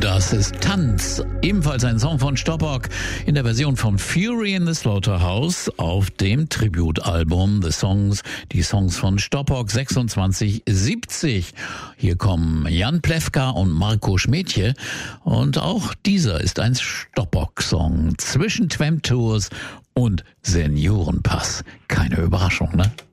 Das ist Tanz, ebenfalls ein Song von Stoppock in der Version von Fury in the Slaughterhouse auf dem Tributalbum die Songs von Stoppock 2670. Hier kommen Jan Plewka und Marco Schmedje und auch dieser ist ein Stoppock-Song zwischen Twem Tours und Seniorenpass. Keine Überraschung, ne?